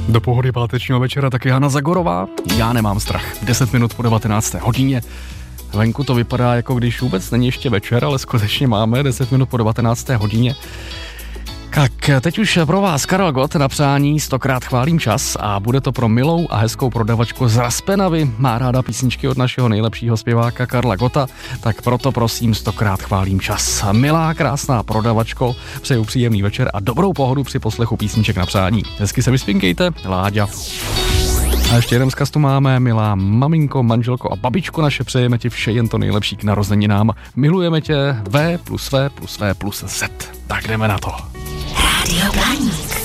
Do pohody pátečního večera taky Hana Zagorová. Já nemám strach. 10 minut po 19. hodině. Venku to vypadá, jako když vůbec není ještě večer, ale skutečně máme 10 minut po 19. hodině. Tak, teď už pro vás Karel Gott na přání 100krát chválím čas a bude to pro milou a hezkou prodavačku z Raspenavy. Má ráda písničky od našeho nejlepšího zpěváka Karla Gotta, tak proto prosím 100krát chválím čas. Milá, krásná prodavačko, přeju příjemný večer a dobrou pohodu při poslechu písniček na přání. Hezky se vyspinkejte, Láďa. A ještě jeden vzkaz tu máme, milá maminko, manželko a babičko naše, přejeme ti vše jen to nejlepší k narozeninám. Milujeme tě V+V+V+Z. Tak jdeme na to. Rádio Blaník.